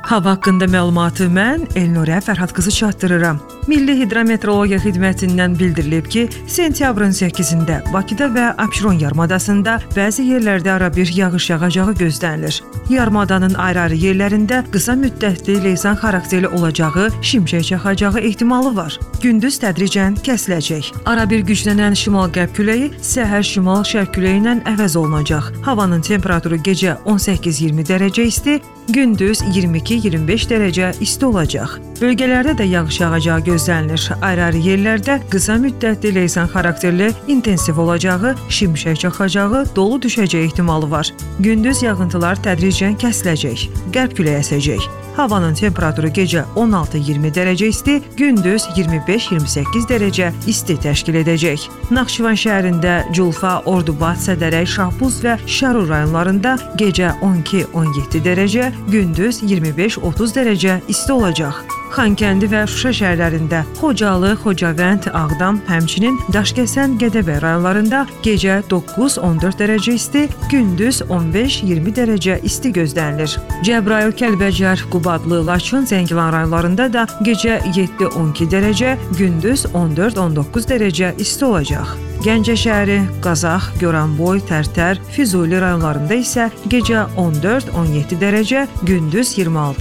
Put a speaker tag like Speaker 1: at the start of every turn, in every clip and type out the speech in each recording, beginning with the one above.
Speaker 1: Hava haqqında məlumatı mən Elnurə Fərhad qızı çatdırıram. Milli Hidrometeorologiya Xidmətindən bildirilib ki, sentyabrın 8-də Bakıda və Abşeron yarımadasında bəzi yerlərdə arabir yağış yağacağı gözlənilir. Yarımadanın ayrı-ayrı yerlərində qısa müddətli leysan xarakterli olacağı, şimşək çaxacağı ehtimalı var. Gündüz tədricən kəsiləcək. Arabir güclənən şimal-qərb küləyi səhər şimal-şərq küləyi ilə əvəz olunacaq. Havanın temperaturu gecə 18-20 dərəcə isti, gündüz 22-25 dərəcə isti olacaq. Bölgələrdə də yağış yağacağı gözlənilir. Ayrı-ayrı yerlərdə qısa müddətli leysan xarakterli intensiv olacağı, şimşək çaxacağı, dolu düşəcəyi ehtimalı var. Gündüz yağıntılar tədricən kəsiləcək. Qərb küləyi əsəcək. Havanın temperaturu gecə 16-20 dərəcə isti, gündüz 25-28 dərəcə isti təşkil edəcək. Naxçıvan şəhərində Culfa, Ordubad, Sədərək, Şahbuz və Şərur rayonlarında gecə 12-17 dərəcə, gündüz 25-30 dərəcə isti olacaq. Xankəndi və Şuşa şəhərlərində, Xocalı, Xocavənd, Ağdam, həmçinin Daşkəsən, Gədəbəy rayonlarında gecə 9-14 dərəcə isti, gündüz 15-20 dərəcə isti gözlənilir. Cəbrayıl, Kəlbəcər, Qubadlı, Laçın, Zəngilan rayonlarında da gecə 7-12 dərəcə, gündüz 14-19 dərəcə isti olacaq. Gəncə şəhəri, Qazax, Goranboy, Tərtər, Füzuli rayonlarında isə gecə 14-17 dərəcə, gündüz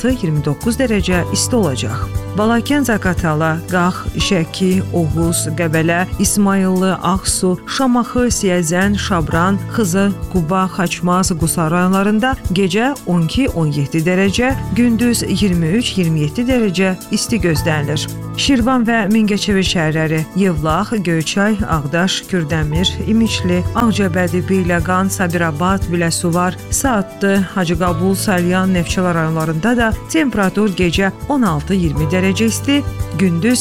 Speaker 1: 26-29 dərəcə isti olacaq. Balakən, Zaqatala, Qax, Şəki, Oğuz, Qəbələ, İsmayıllı, Ağsu, Şamaxı, Siyəzən, Şabran, Xızı, Quba, Xaçmaz, Qusar rayonlarında gecə 12-17 dərəcə, gündüz 23-27 dərəcə isti gözlənilir. Şirvan və Mingəçevir şəhərləri, Yevlax, Göyçay, Ağdaş, Kürdəmir, İmişli, Ağcabədi, Beyləqan, Sabirabad, Biləsuvar, Saatlı, Hacıqabul, Salyan, Neftçala rayonlarında da temperatur gecə 16-20 dərəcə isti, gündüz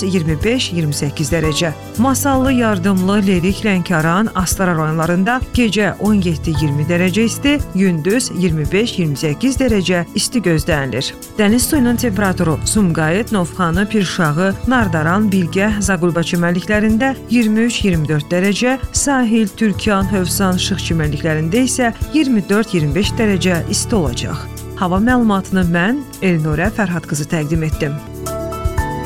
Speaker 1: 25-28 dərəcə. Masallı, Yardımlı, Lerik, Lənkəran, Astara rayonlarında gecə 17-20 dərəcə isti, gündüz 25-28 dərəcə isti gözlənilir. Dəniz suyunun temperaturu Sumqayıt, Novxanı, Pirşağı, Nardaran, Bilgəh, Zaqulba çimərliklərində 23-24 dərəcə, sahil, Türkan, Hövsan, Şıx çimərliklərində isə 24-25 dərəcə isti olacaq. Hava məlumatını mən Elnurə Fərhad qızı təqdim etdim.